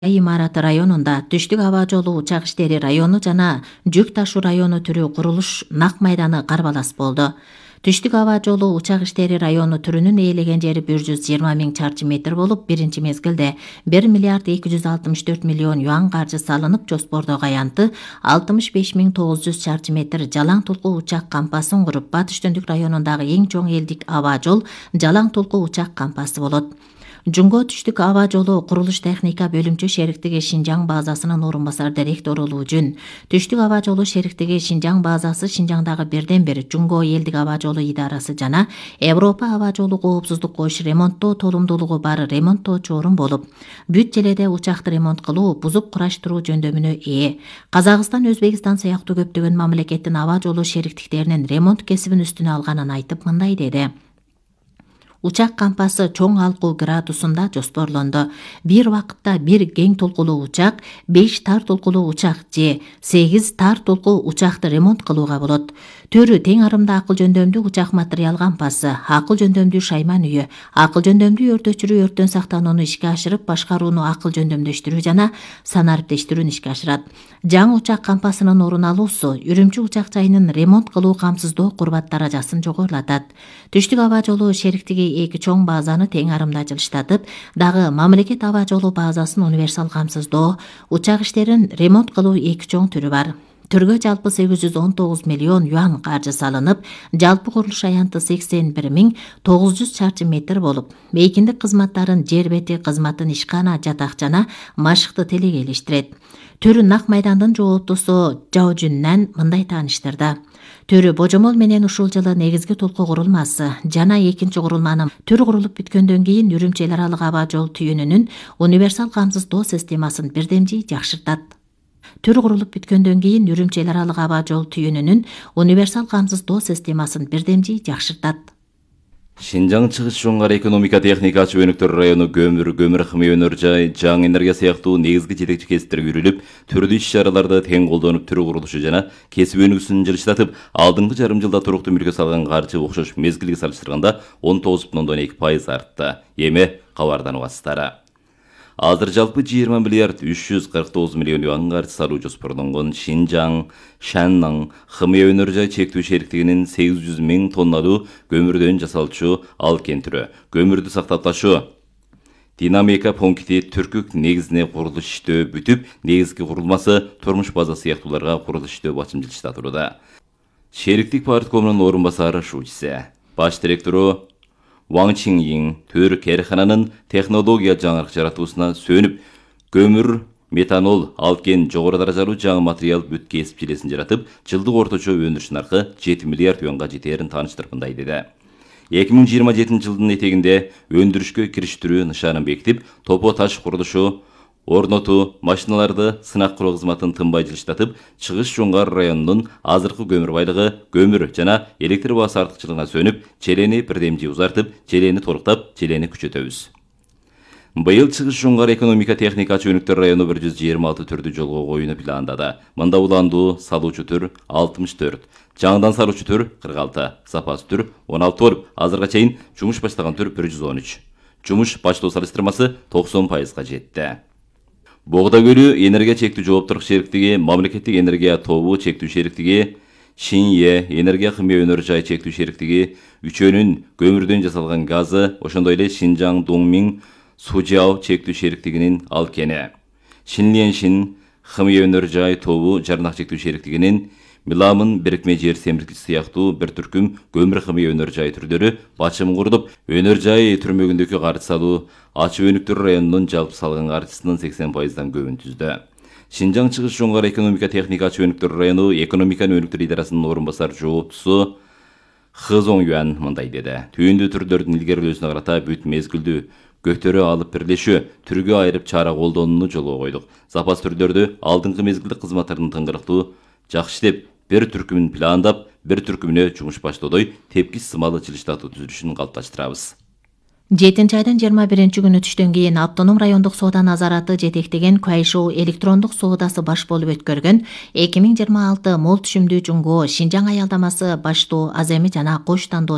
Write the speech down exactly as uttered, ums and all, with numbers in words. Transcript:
имараты районунда түштүк аба жолу учак иштери району жана жүк ташуу району түрү курулуш нак майданы карбалас болду. Түштүк аба жолу учак иштери району түрүнүн ээлеген жери бир жүз жыйырма миң чарчы метр болуп, биринчи мезгилде бир миллиард эки жүз алтымыш төрт миллион юан каржы салынып, жоспордогу аянты алтымыш беш миң тогуз жүз чарчы метр жалаң толку учак кампасын куруп, Батыш Түндүк районундагы эң чоң элдик аба жол жалаң толку учак кампасы болот. Жунго түштүк аба жолу курулуш техника бөлүмчө шериктиги Шинжаң базасынын орун басар директору Улуу Жүн. Түштүк аба жолу шериктиги Шинжаң базасы Шинжаңдагы бирден бир Жунго элдик аба жолу идарасы жана Европа аба жолу коопсуздук коюш ремонттоо толумдуулугу бар ремонттоочу орун болуп, бүт желеде учакты ремонт кылуу, бузуп кураштыруу жөндөмүнө ээ. Казакстан, Өзбекстан сыяктуу көптөгөн мамлекеттин аба жолу шериктиктеринин ремонт кесибин үстүнө алганын айтып, мындай деди: Учак кампасы чоң алкуу градусунда жоспорлонду. Бир вакытта бир кең толкулуу учак, беш тар толкулуу учак же сегиз тар толкуу учакты ремонт кылууга болот. Төрү тең арымда акыл жөндөмдүү учак материал кампасы, акыл жөндөмдүү шайман үйү, акыл жөндөмдүү өрт өчүрүү, өрттөн сактанууну ишке ашырып, башкарууну акыл жөндөмдөштүрүү жана санариптештирүүнү ишке ашырат. Жаңы учак кампасынын орун алуусу Үрүмчү учак жайынын ремонт кылуу камсыздоо курбат даражасын жогорулатат. Түштүк аба жолу шериктиги эки чоң базаны тең арымда жылыштатып, дагы мамлекет аба жолу базасын универсал камсыздоо, учак иштерин ремонт кылуу эки чоң түрү бар. Түргө жалпы сегиз жүз он тогуз миллион юан каржы салынып, жалпы курулуш аянты сексен бир миң тогуз жүз чарчы метр болуп, мейкиндик кызматтарын жер бети кызматын, ишкана, жатак жана машыкты телегейлештирет. Төрү нак майдандын жооптусу Жао Жүннен мындай тааныштырды: Төрү божомол менен ушул жылы негизги толку курулмасы жана экинчи курулманын түр курулуп бүткөндөн кийин Үрүмчү эл аралык аба жол түйүнүнүн универсал камсыздоо системасын бирдемжи жакшыртат. Түр курулуп бүткөндөн кийин Үрүмчү эл аралык аба жол түйүнүнүн универсал камсыздоо системасын бирдемжи жакшыртат. Шинжаң чыгыш жоңгар экономика техника чөбөнөктөр району көмүр, көмүр химия өнөр жай, жаңы энергия сыяктуу негизги жетекчи кесиптер үйрүлүп, түрдүү иш-чараларды тең колдонуп, түрү курулушу жана кесип өнүгүүсүн жылыштатып, алдыңкы жарым жылда туруктуу мүлккө салган каржы окшош мезгилге салыштырганда он тогуз бүтүн ондон эки пайыз артты. Эми кабардан убастары. Азыр жалпы жыйырма миллиард үч жүз кырк тогуз миллион юан каржы салуу жоспорлонгон Шинжаң, Шанның химия өнөр жай чектүү шериктигинин сегиз жүз миң тонналуу көмүрдөн жасалчу алкен түрү, көмүрдү сактап ташуу динамика пункти түркүк негизине курулуш иштөө бүтүп, негизги курулмасы турмуш база сыяктууларга курулуш иштөө бачым жылыштата туруда. Шериктик парткомунун орун басары Шучсе, баш директору Ваң Чинйин төр керхананын технология жаңырык жаратуусуна сөнүп, көмүр, метанол, алкен жогору даражалуу жаңы материал бүт кесип желесин жаратып, жылдык орточо өндүрүш наркы жети миллиард юанга жетерин тааныштырып мындай деди. эки миң жыйырма жетинчи жылдын этегинде өндүрүшкө кириштирүү нышанын бекитип, топо таш курулушу, орнотуу, машиналарды сынак кылуу кызматын тынбай жылыштатып, Чыгыш жоңгар районунун азыркы көмүр байлыгы, көмүр жана электр баасы артыкчылыгына сөнүп, желени бирдемжи узартып, желени толуктап, желени күчөтөбүз. Быйыл Чыгыш жоңгар экономика техника чөбөнөктөр району бир жүз жыйырма алты түрдү жолго коюуну пландады. Мында уландуу салуучу түр алтымыш төрт, жаңыдан салуучу түр кырк алты, запас түр он алты болуп, азырга чейин жумуш баштаган түр бир жүз он үч. Жумуш баштоо салыштырмасы токсон пайызга жетти. Богда көлү энергия чектүү жооптуулук шериктиги, мамлекеттик энергия тобу чектүү шериктиги, Шинье энергия химия өнөр жай чектүү шериктиги, үчөөнүн көмүрдөн жасалган газы, ошондой эле Шинжаң Дуңмиң Сужао чектүү шериктигинин алкени, Шинленшин химия өнөр жай тобу жарнак чектүү шериктигинин Миламын бирикме жер семирткичи сыяктуу бир түркүм көмүр химия өнөр жай түрдөрү бачым курдуп, өнөр жай түрмөгүндөгү каржы салуу Ачы Өнүктөр районунун жалпы салган каржысынын сексен пайыздан көбүн түздү. Шинжаң Чыгыш жоңгар экономика техника Ачы Өнүктөр району экономиканы өнүктүрүү идарасынын орун басар жооптусу Хызоң Юан мындай деди: Түйүндүү түрдөрдүн илгерилөөсүнө карата бүт мезгилдүү көктөрү алып бирлешүү, түргө айырып чара колдонууну жолго койдук. Запас түрдөрдү алдыңкы мезгилдик кызматтардын тыңгырыктуу жакшы иштеп, бир түркүмүн пландап, бир түркүмүнө жумуш баштоодой тепкич сымалы жылыштатуу түзүлүшүн калыпташтырабыз. жетинчи айдын жыйырма биринчи күнү түштөн кийин автоном райондук соода назараты жетектеген Кайшоо электрондук соодасы баш болуп өткөргөн эки миң жыйырма алты мол түшүмдүү Жунго Шинжаң аялдамасы баштоо Аземи жана кош тандоо